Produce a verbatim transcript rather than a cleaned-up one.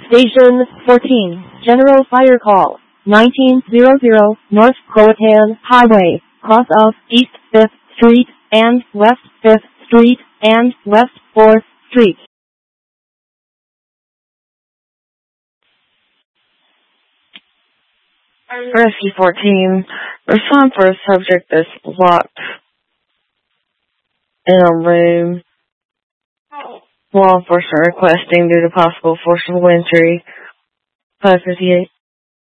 Station fourteen, General Fire Call, nineteen hundred, North Croatan Highway, cross of East fifth Street and West fifth Street and West fourth Street. Rescue fourteen, respond for a subject that's locked in a room. Law enforcement requesting due to possible forcible entry. five fifty-eight.